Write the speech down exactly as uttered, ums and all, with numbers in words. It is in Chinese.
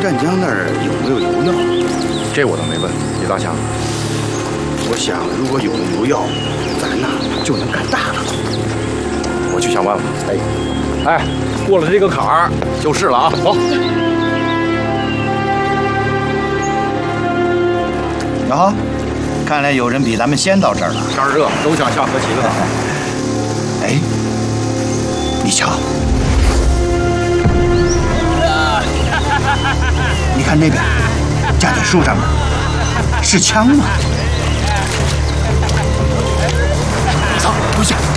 战江那儿有没有油药？ 这我倒没问，你咋想？ 我想，如果有了油药，咱呐就能干大了。 我去想办法。哎，哎，过了这个坎儿就是了啊！走。 哟呵，看来有人比咱们先到这儿了。 天热，都想下河洗个澡。 哎，你瞧，你看那边，架在树上面，是枪吗？走，不去。